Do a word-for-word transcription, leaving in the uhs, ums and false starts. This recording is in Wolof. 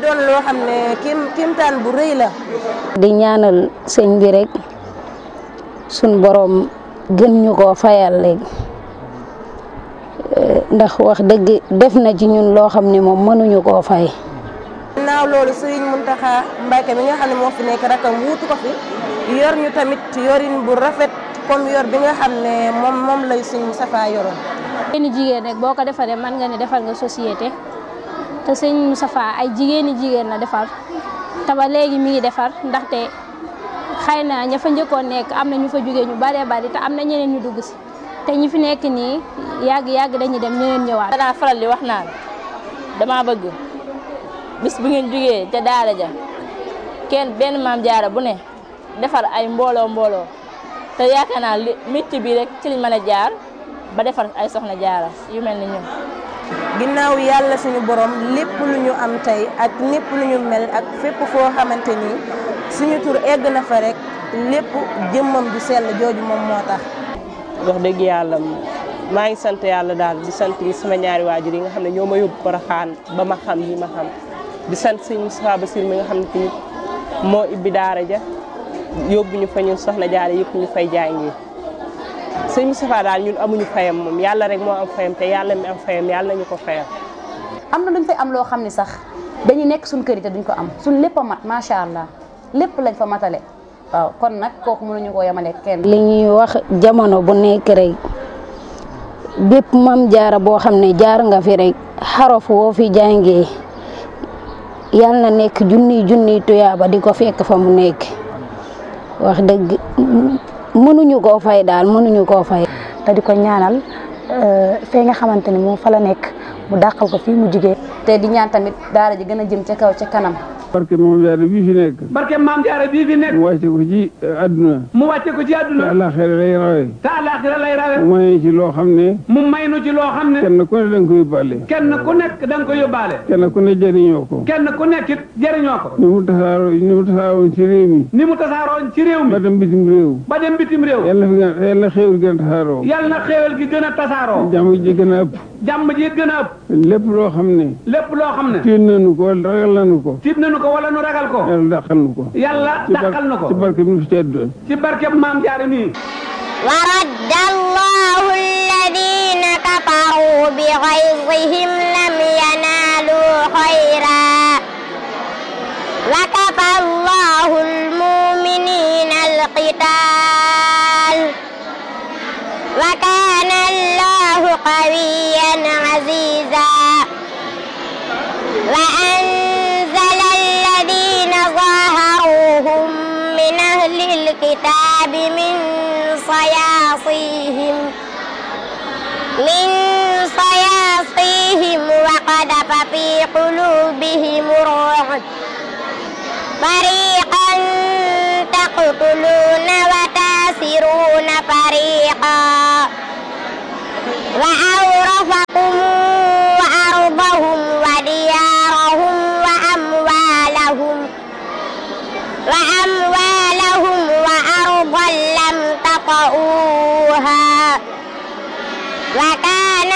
doon loo xam ne kim kimtaan bu rëy la. di ñaanal sëñ bi rek suñ borom gën ñu koo fayal léegi ndax wax dëgg def na ci ñun loo xam ne moom mënuñu koo fay. ginnaaw loolu Serigne Mountakha Mbacké mi nga xam ne moo fi nekk rakam wuutu ko fi yor ñu tamit yorin bu rafet comme yor bi nga xam ne moom moom lay Serigne Moustapha yoroon. jigéeni jigéen rek boo ko defaree mën nga ne defal nga société te Serigne Moustapha ay jigéeni jigéen la defar te ba léegi mi ngi defar ndaxte xëy na ña fa njëkkoon nekk am na ñu fa jógee ñu baree bari te am na ñeneen ñu dugg si te ñi fi nekk nii yàgg yàgg dañuy dem ñeneen ñëwaat. danaa faral di wax naan dama bëgg bis bu ngeen jógee te daara ja kenn benn maam jaara bu ne defar ay mbooloo mbooloo te yaakaar naa li métti bi rek ci liñ mën a jaar ba defar ay soxna jaara yu mel ni ñun. ginnaaw yàlla suñu borom lépp lu ñu am tey ak lépp lu ñu mel ak fépp foo xamante ni suñu tur egg na fa rek lépp jëmmam ju sell jooju moom moo tax. wax dëgg yàlla maa ngi sant yàlla daal di sant sama ñaari waajur yi nga xam ne ñoo ma yóbbu Porokhane ba ma xam yi ma xam di sant sëñ Moustapha Bassir mi nga xam ne tamit moo ibbi daara ja yóbbu ñu fa ñun soxna jaara yëpp ñu fay jàngi sëñ Moustapha daal ñun amuñu fayam moom yàlla rek moo am fayam te yàlla mi am fayam yàlla nañu ko fayam. am na luñ fay am loo xam ne sax dañuy nekk suñ kër yi te duñ ko am suñ lépp a mat macha allah lépp lañ fa matale waaw kon nag kooku mënuñu koo yemale kenn. li ñuy wax jamono bu nekk rek bépp mam jaara boo xam ne jaar nga fi rek xarof woo fi jàngee yal na nekk junniy junniy tuyaaba di ko fekk fa mu nekk wax dëgg mënuñu koo fay daal mënuñu koo fay. te di ko ñaanal fee nga xamante ne moom fa la nekk mu dàqal ko fii mu jigee te di ñaan tamit daara ji gën a jëm ca kaw ca kanam. barke maam jaara bii fi nekk. barke maam jaara bii fi nekk. mu wàcce ko ci àdduna. mu wàcce ko ci àdduna. te àllaaxira lay rawe. te àllaaxira lay rawe. mu may ci loo xam ne. mu may nu ci loo xam ne. kenn ku ne da nga ko yóbbaale. kenn ku nekk da nga ko yóbbaale. kenn ku ne jëriñoo ko. kenn ku nekk it jëriñoo ko. ni mu tasaaroo ni mu tasaaroon ci réew mi. ni mu tasaaroon ci réew mi. ba dem bitim réew. ba dem bitim réew. yàlla fi gën yàlla xéewal gën a tasaaroo. yàlla xéewal gi gën a tasaaroo. jàmm ji gën a ëpp. jàmm ji gën a ëpp. lépp loo xam ne. lépp loo xam ne. tiit nañu ko wala ragal nañu ko. tiit nañu ko wala nu ragal ko. yàlla dàqal nu ko. yàlla dàqal nu ko. ci barke bi nu fi tedd. ci barke maam jaara nii. wa radda allahu alladina kafaru bi ghayzihim lam yanalu khayra wa kafa allahu almu'minina alqital wa kana allahu qawiyyan aziza wa anzala alladina zaharuhum min ahli alkitabi min صياصيهم من صياصيهم وقذف في قلوبهم الرعب فريقا تقتلون وتاسرون فريقا وأو